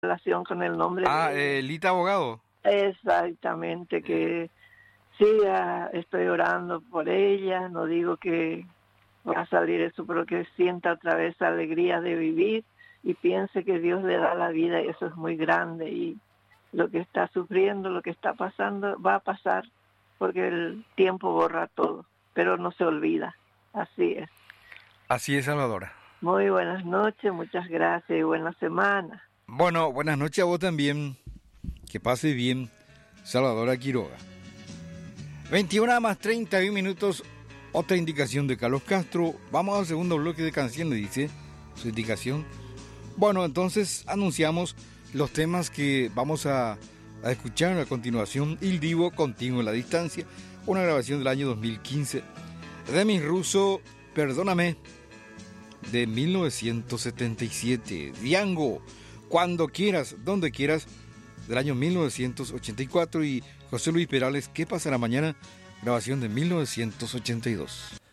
relación con el nombre de ella. Lita Abogado. Exactamente, que sí, estoy orando por ella, no digo que va a salir eso, pero que sienta otra vez alegría de vivir y piense que Dios le da la vida y eso es muy grande y lo que está sufriendo, lo que está pasando, va a pasar porque el tiempo borra todo, pero no se olvida, así es. Así es, Salvadora. Muy buenas noches, muchas gracias y buena semana. Bueno, buenas noches a vos también. Que pase bien, Salvadora Quiroga. 21 más 31 minutos. Otra indicación de Carlos Castro. Vamos al segundo bloque de canciones, dice su indicación. Bueno, entonces anunciamos los temas que vamos a escuchar a continuación. Il Divo, Contigo en la Distancia, una grabación del año 2015. Demis Russo, Perdóname, de 1977. Diango, Cuando Quieras, Donde Quieras, del año 1984. Y José Luis Perales, ¿Qué pasará mañana?, grabación de 1982.